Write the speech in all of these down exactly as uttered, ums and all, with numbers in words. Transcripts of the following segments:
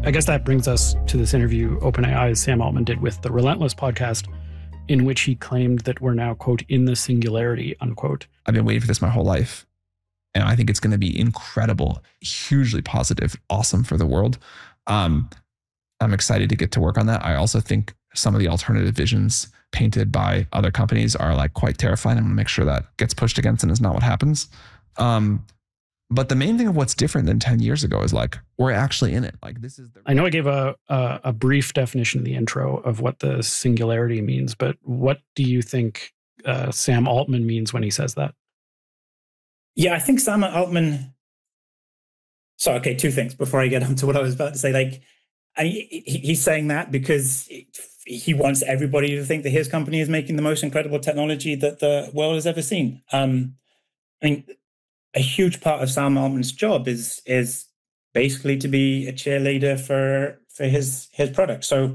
I guess that brings us to this interview OpenAI's Sam Altman did with the Relentless podcast, in which he claimed that we're now, quote, in the singularity, unquote. I've been waiting for this my whole life. And I think it's going to be incredible, hugely positive, awesome for the world. Um, I'm excited to get to work on that. I also think some of the alternative visions painted by other companies are like quite terrifying. I'm going to make sure that gets pushed against and is not what happens. Um, but the main thing of what's different than ten years ago is like, we're actually in it. Like this is the- I know I gave a, a, a brief definition in the intro of what the singularity means, but what do you think uh, Sam Altman means when he says that? Yeah, I think Sam Altman. So, okay, two things before I get on to what I was about to say. Like, I mean, he's saying that because he wants everybody to think that his company is making the most incredible technology that the world has ever seen. Um, I mean, a huge part of Sam Altman's job is is basically to be a cheerleader for for his his product. So,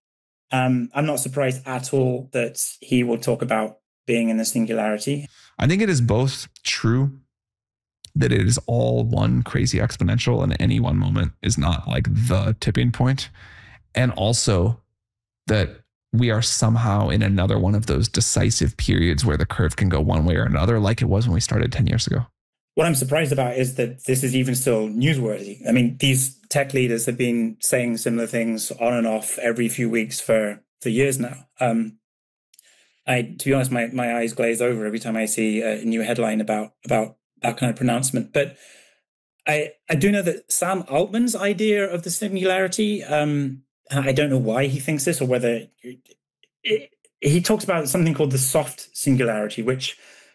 um, I'm not surprised at all that he will talk about being in the singularity. I think it is both true that it is all one crazy exponential and any one moment is not like the tipping point. And also that we are somehow in another one of those decisive periods where the curve can go one way or another, like it was when we started ten years ago. What I'm surprised about is that this is even still newsworthy. I mean, these tech leaders have been saying similar things on and off every few weeks for, for years now. Um, I, to be honest, my, my eyes glaze over every time I see a new headline about, about that kind of pronouncement. But I, I do know that Sam Altman's idea of the singularity, um, I don't know why he thinks this or whether it, he talks about something called the soft singularity, which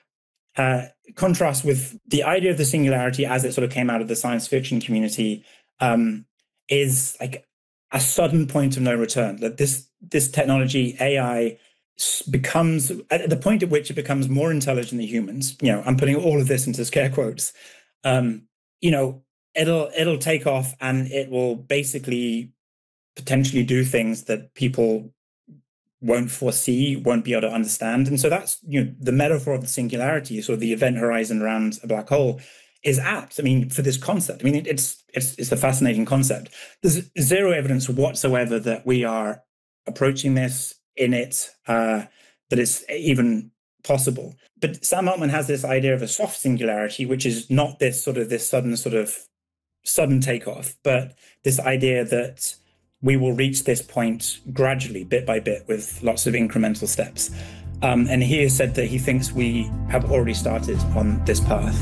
uh, contrasts with the idea of the singularity as it sort of came out of the science fiction community, um, is like a sudden point of no return. That this this technology, A I, becomes at the point at which it becomes more intelligent than humans. You know, I'm putting all of this into scare quotes. Um, you know, it'll it'll take off and it will basically potentially do things that people won't foresee, won't be able to understand. And so that's, you know, the metaphor of the singularity, sort of the event horizon around a black hole, is apt. I mean, for this concept. I mean, it's it's it's a fascinating concept. There's zero evidence whatsoever that we are approaching this in it, uh, that it's even possible. But Sam Altman has this idea of a soft singularity, which is not this sort of this sudden sort of sudden takeoff, but this idea that we will reach this point gradually, bit by bit, with lots of incremental steps. Um, and he has said that he thinks we have already started on this path.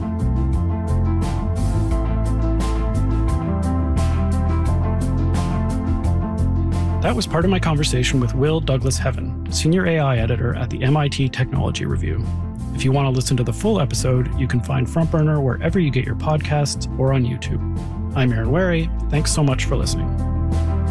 That was part of my conversation with Will Douglas Heaven, Senior A I Editor at the M I T Technology Review. If you want to listen to the full episode, you can find Front Burner wherever you get your podcasts or on YouTube. I'm Aaron Wary. Thanks so much for listening.